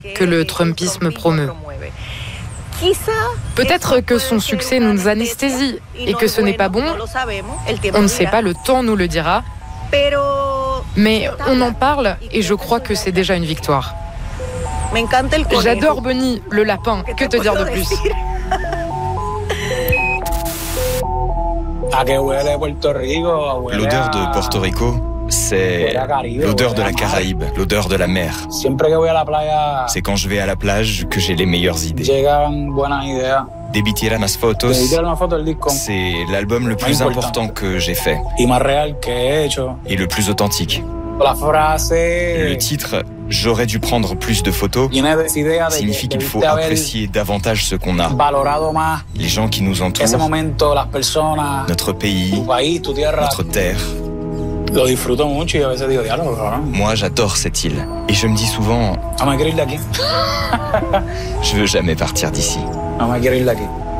que le Trumpisme promeut. Peut-être que son succès nous anesthésie et que ce n'est pas bon. On ne sait pas, le temps nous le dira. Mais on en parle et je crois que c'est déjà une victoire. J'adore Bonnie, le lapin. Que te dire de plus? L'odeur de Porto Rico, c'est l'odeur de la Caraïbe, l'odeur de la mer. C'est quand je vais à la plage que j'ai les meilleures idées. Debí tirar más fotos, c'est l'album le plus important que j'ai fait et le plus authentique. Le titre « J'aurais dû prendre plus de photos » signifie qu'il faut apprécier davantage ce qu'on a. Les gens qui nous entourent, notre pays, notre terre. Moi, j'adore cette île. Et je me dis souvent, je veux jamais partir d'ici.